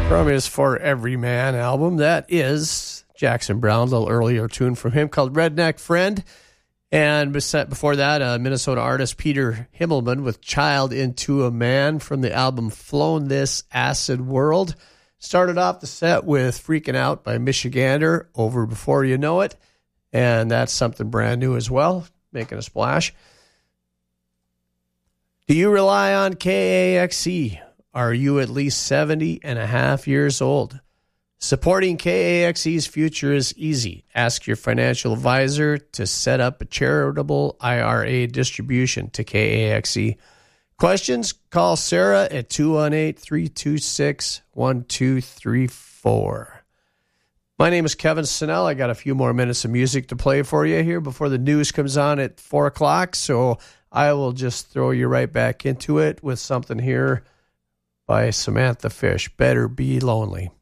From his For Every Man album. That is Jackson Browne, a little earlier tune from him called Redneck Friend. And before that, Minnesota artist Peter Himmelman with Child Into a Man from the album Flown This Acid World. Started off the set with Freaking Out by Michigander, Over Before You Know It. And that's something brand new as well, making a splash. Do you rely on KAXE? Are you at least 70 and a half years old? Supporting KAXE's future is easy. Ask your financial advisor to set up a charitable IRA distribution to KAXE. Questions? Call Sarah at 218-326-1234. My name is Kevin Snell. I got a few more minutes of music to play for you here before the news comes on at 4 o'clock, so I will just throw you right back into it with something here by Samantha Fish, Better Be Lonely.